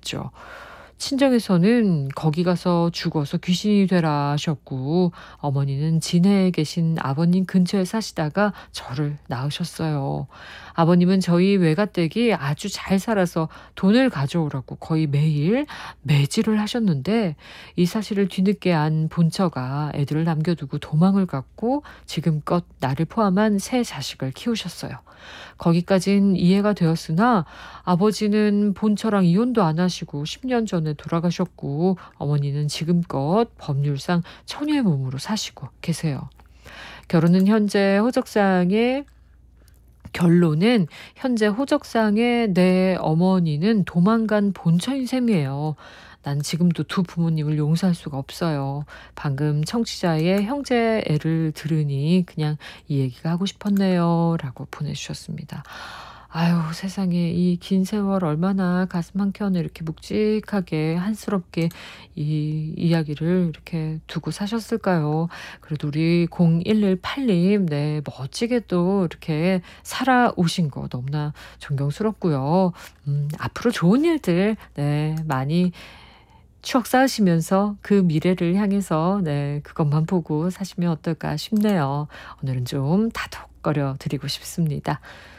했죠. 친정에서는 거기 가서 죽어서 귀신이 되라 하셨고, 어머니는 진해에 계신 아버님 근처에 사시다가 저를 낳으셨어요. 아버님은 저희 외가댁이 아주 잘 살아서 돈을 가져오라고 거의 매일 매질을 하셨는데, 이 사실을 뒤늦게 안 본처가 애들을 남겨두고 도망을 갔고 지금껏 나를 포함한 세 자식을 키우셨어요. 거기까진 이해가 되었으나 아버지는 본처랑 이혼도 안 하시고 10년 전에 돌아가셨고, 어머니는 지금껏 법률상 처녀의 몸으로 사시고 계세요. 결혼은 현재 호적상에 결론은 현재 호적상에 내 어머니는 도망간 본처인 셈이에요. 난 지금도 두 부모님을 용서할 수가 없어요. 방금 청취자의 형제 애를 들으니 그냥 이 얘기가 하고 싶었네요. 라고 보내주셨습니다. 아유, 세상에 이 긴 세월 얼마나 가슴 한켠에 이렇게 묵직하게 한스럽게 이 이야기를 이렇게 두고 사셨을까요? 그래도 우리 0118님, 네, 멋지게 또 이렇게 살아오신 거 너무나 존경스럽고요. 앞으로 좋은 일들, 네, 많이 추억 쌓으시면서 그 미래를 향해서 네, 그것만 보고 사시면 어떨까 싶네요. 오늘은 좀 다독거려 드리고 싶습니다.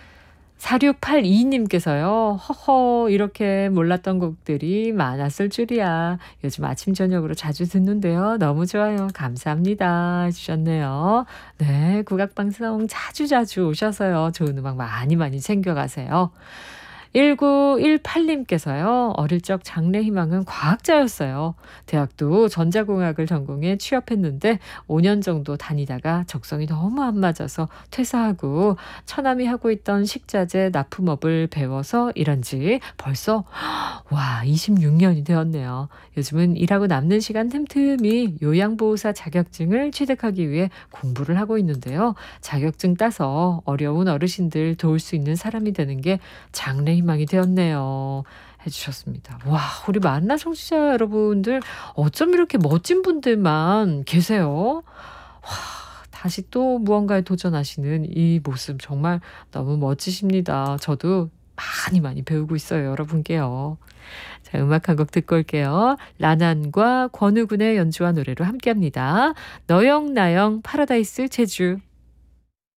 4682님께서요. 허허, 이렇게 몰랐던 곡들이 많았을 줄이야. 요즘 아침 저녁으로 자주 듣는데요. 너무 좋아요. 감사합니다. 해주셨네요. 네, 국악방송 자주자주 오셔서요. 좋은 음악 많이 많이 챙겨가세요. 1918님께서요. 어릴 적 장래 희망은 과학자였어요. 대학도 전자공학을 전공해 취업했는데 5년 정도 다니다가 적성이 너무 안 맞아서 퇴사하고 처남이 하고 있던 식자재 납품업을 배워서 일한 지 벌써 26년이 되었네요. 요즘은 일하고 남는 시간 틈틈이 요양보호사 자격증을 취득하기 위해 공부를 하고 있는데요. 자격증 따서 어려운 어르신들 도울 수 있는 사람이 되는 게 장래 희망이 되었네요. 해주셨습니다. 와, 우리 만나 청취자 여러분들 어쩜 이렇게 멋진 분들만 계세요? 와, 다시 또 무언가에 도전하시는 이 모습 정말 너무 멋지십니다. 저도 많이 배우고 있어요. 여러분께요. 자, 음악 한 곡 듣고 올게요. 라난과 권우군의 연주와 노래로 함께합니다. 너영 나영 파라다이스 제주.